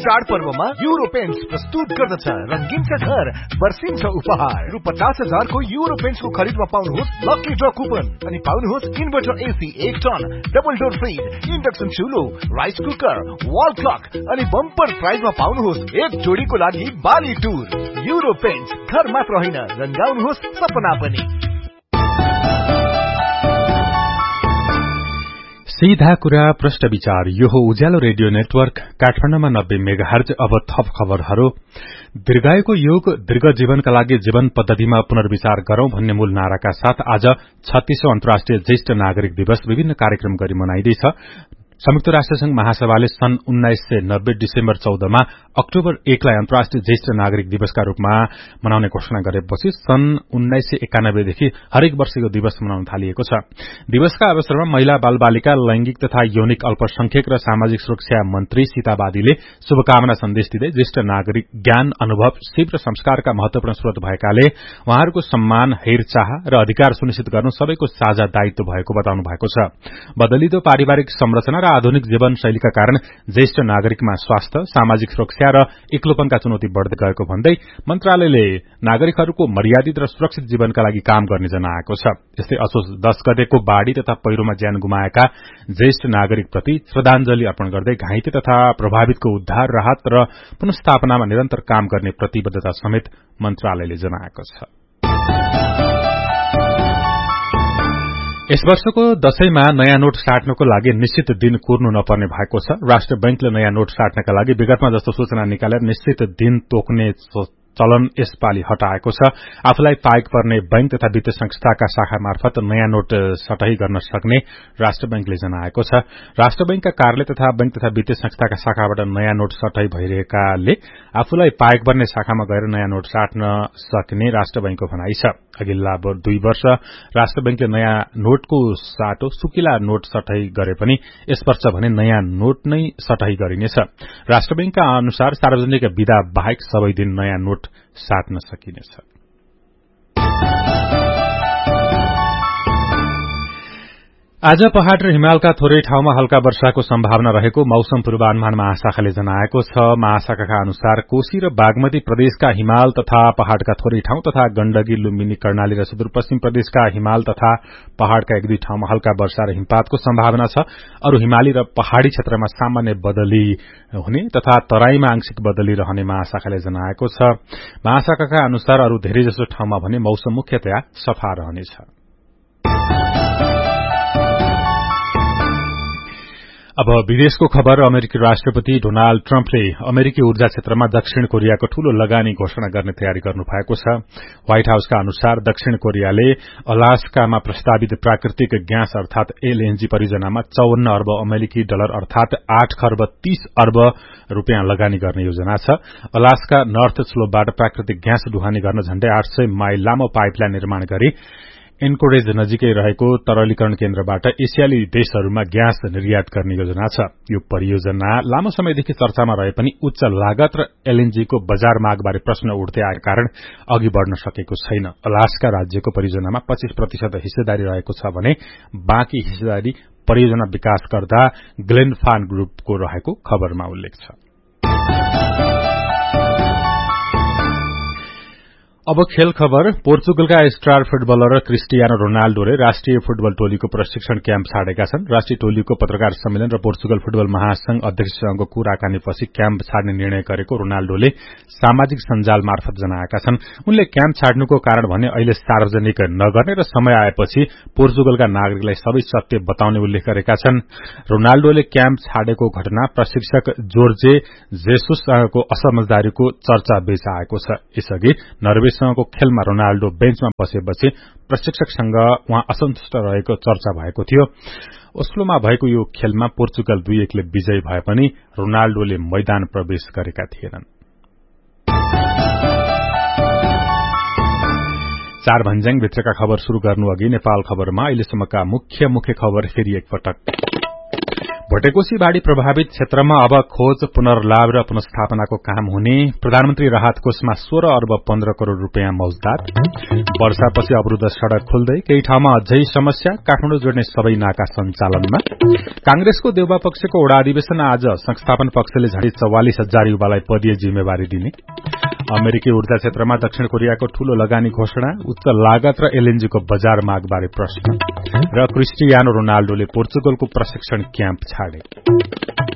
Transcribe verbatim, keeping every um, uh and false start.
चाडपर्वमा euro paints प्रस्तुत गर्दछ रंगीन छ घर बर्सिन्छ उपहार रु पचास हजार को युरो पेन्ट्स को खरीदमा पाउनुहोस् लकी ड्र कुपन अनि पाउनुहोस् इन्भर्टर एसी एक ton double door fridge induction चुलो rice cooker wall clock अनि बम्पर प्राइजमा पाउनुहोस् एक जोडीको लागि बाली टुर। युरो पेन्ट्स घर मात्र होइन रंगाउनुहोस् सपना पनि। सीधा कुरा प्रश्न विचार यो हो उज्यालो रेडियो नेटवर्क काठमाडौँमा नब्बे मेगाहर्ज। अब थप खबरहरू। दीर्घायुको योग दीर्घ जीवनका लागि जीवन पद्धतिमा पुनर्विचार गरौं भन्ने मूल नाराका साथ आज छत्तीसौं अन्तर्राष्ट्रिय ज्येष्ठ नागरिक दिवस विभिन्न कार्यक्रम गरी मनाइँदैछ। संयुक्त राष्ट्रसंघ महासभाले सन् उन्नाइस सय नब्बे डिसेम्बर चौधमा अक्टोबर एकलाई अन्तर्राष्ट्रिय ज्येष्ठ नागरिक दिवसका रूपमा मनाउने घोषणा गरेपछि सन् उन्नाइस सय एकानब्बेदेखि हरेक वर्ष यो दिवस मनाउन थालिएको छ। दिवसका अवसरमा महिला बाल बालिका लैंगिक तथा यौनिक अल्पसंख्यक र सामाजिक सुरक्षा मन्त्री सीता बादीले शुभकामना सन्देश दिँदै ज्येष्ठ नागरिक ज्ञान अनुभव सिप र संस्कारका महत्वपूर्ण स्रोत भएकाले उहाँहरूको सम्मान हेरचाह र अधिकार सुनिश्चित गर्नु सबैको साझा दायित्व भएको बताउनु भएको छ। बदलिदो पारिवारिक संरचना र आधुनिक जीवन शैलीका कारण ज्येष्ठ नागरिकमा स्वास्थ्य सामाजिक सुरक्षा र एक्लोपनका चुनौती बढ़दै गएको भन्दै मन्त्रालयले नागरिकहरूको मर्यादित र सुरक्षित जीवनका लागि काम गर्ने जनाएको छ। यस्तै असोज दस गतेको बाढ़ी तथा पहिरोमा ज्यान गुमाएका ज्येष्ठ नागरिक प्रति श्रद्धांजलि अर्पण गर्दै घाइते तथा प्रभावितको उद्धार राहत र पुनर्स्थापनामा निरन्तर काम गर्ने प्रतिबद्धता समेत मन्त्रालयले जनाएको छ। यस वर्षको दशैंमा नयाँ नोट साट्नको लागि निश्चित दिन कुर्नु नपर्ने भएको छ। राष्ट्र बैंकले नयाँ नोट साट्नका लागि विगतमा जस्तो सूचना निकालेर निश्चित दिन तोक्ने चलन यसपालि हटाएको छ। आफूलाई पाएक पर्ने बैंक तथा वित्तीय संस्थाका शाखा मार्फत नयाँ नोट सटही गर्न सक्ने राष्ट्र बैंकले जनाएको छ। राष्ट्र बैंकका कार्यालय तथा बैंक तथा वित्तीय संस्थाका शाखाबाट नयाँ नोट सटही भइरहेकाले आफूलाई पाएक पर्ने शाखामा गएर नयाँ नोट साट्न सक्ने राष्ट्र बैंकको भनाइ छ। अघिल्ला दुई वर्ष राष्ट्र बैंकले नयाँ नोटको साटो सुकिला नोट सटही गरे पनि यस वर्ष भने नयाँ नोट नै सटही गरिनेछ। राष्ट्र बैंकका अनुसार सार्वजनिक विदा बाहेक सबै दिन नयाँ नोट साट्न सकिनेछ। आज पहाड़ र हिमालका थोरै ठाउँमा हल्का वर्षाको सम्भावना रहेको मौसम पूर्वानुमान महाशाखाले जनाएको छ। महाशाखाका अनुसार कोशी र बागमती प्रदेशका हिमाल तथा पहाड़का थोरै ठाउँ तथा गण्डकी लुम्बिनी कर्णाली र सुदूरपश्चिम प्रदेशका हिमाल तथा पहाड़का एक दुई ठाउँमा हल्का वर्षा र हिमपातको सम्भावना छ। अरू हिमाली र पहाड़ी क्षेत्रमा सामान्य बदली हुने तथा तराईमा आंशिक बदली रहने महाशाखाले जनाएको छ। महाशाखाका अनुसार अरू धेरैजसो ठाउँमा भने मौसम मुख्यतया सफा रहनेछ। अब विदेशको खबर। अमेरिकी राष्ट्रपति डोनाल्ड ट्रम्पले अमेरिकी ऊर्जा क्षेत्रमा दक्षिण कोरियाको ठूलो लगानी घोषणा गर्ने तयारी गर्नु भएको छ। व्हाइट हाउसका अनुसार दक्षिण कोरियाले अलास्कामा प्रस्तावित प्राकृतिक ग्यास अर्थात एलएनजी परियोजनामा चौवन्न अर्ब अमेरिकी डलर अर्थात आठ खर्ब तीस अर्ब रूपियाँ लगानी गर्ने योजना छ। अलास्का नर्थ स्लोपबाट प्राकृतिक ग्यास ढुवानी गर्न झण्डै आठ सय माइल लामो पाइपलाइन निर्माण गरी एन्कोरेज नजिकै रहेको तरलीकरण केन्द्रबाट एसियाली देशहरूमा ग्यास निर्यात गर्ने योजना छ। यो परियोजना लामो समयदेखि चर्चामा रहे पनि उच्च लागत र एलएनजीको बजार मागबारे प्रश्न उठ्दै आएको कारण अघि बढ़न सकेको छैन। अलास्का राज्यको परियोजनामा पच्चीस प्रतिशत हिस्सेदारी रहेको छ भने बाँकी हिस्सेदारी परियोजना विकासकर्ता ग्लेनफान ग्रुपको रहेको खबरमा उल्लेख छ। अब खेल खबर। पोर्चुगलका स्टार फुटबलर क्रिस्टियानो रोनाल्डोले राष्ट्रिय फुटबल टोलीको प्रशिक्षण क्याम्प छाडेका छन्। राष्ट्रिय टोलीको पत्रकार सम्मेलन र पोर्चुगल फुटबल महासंघ अध्यक्षसँगको कुराकानीपछि क्याम्प छाड्ने निर्णय गरेको रोनाल्डोले सामाजिक सञ्जाल मार्फत जनाएका छन्। उनले क्याम्प छाड्नुको कारण भने अहिले सार्वजनिक नगर्ने र समय आएपछि पोर्चुगलका नागरिकलाई सबै सत्य बताउने उल्लेख गरेका छन्। रोनाल्डोले क्याम्प छाडेको घटना प्रशिक्षक जोर्जे जेसुससँगको असमझदारीको चर्चा बीच आएको छ। यसअघि नर्वे सँगको खेलमा रोनाल्डो बेन्चमा बसेपछि प्रशिक्षकसँग उहाँ असन्तुष्ट रहेको चर्चा भएको थियो। ओस्लोमा भएको यो खेलमा पोर्चुगल दुई एकले विजयी भए पनि रोनाल्डोले मैदान प्रवेश गरेका थिएनन्। चार भन्ज्याङ भित्रका खबर शुरू गर्नु अघि नेपाल खबरमा अहिलेसम्मका मुख्य मुख्य खबर फेरि एकपटक। भटेकोशी बाढ़ी प्रभावित क्षेत्रमा अब खोज पुनर्लाभ र पुनस्थापनाको काम हुने। प्रधानमन्त्री राहत कोषमा सोह्र अर्ब पन्ध्र करोड़ रूपियाँ मौजदार। वर्षापछि अवरूद्ध सड़क खुल्दै केही ठाउँमा अझै समस्या। काठमाडौँ जोड्ने सबै नाका सञ्चालनमा। कांग्रेसको देउबा पक्षको वडा अधिवेशन आज। संस्थापन पक्षले झण्डै चौवालिस हजार युवालाई पदीय जिम्मेवारी दिने। अमेरिकी ऊर्जा क्षेत्रमा दक्षिण कोरियाको ठूलो लगानी घोषणा। उच्च लागत र एलएनजीको बजार मागबारे प्रश्न। र क्रिस्टियानो रोनाल्डोले पोर्चुगलको प्रशिक्षण क्याम्प छाडे।